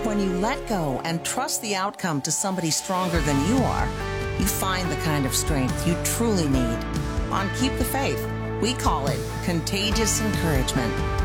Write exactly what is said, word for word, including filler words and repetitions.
When you let go and trust the outcome to somebody stronger than you are, you find the kind of strength you truly need. On Keep the Faith, we call it contagious encouragement.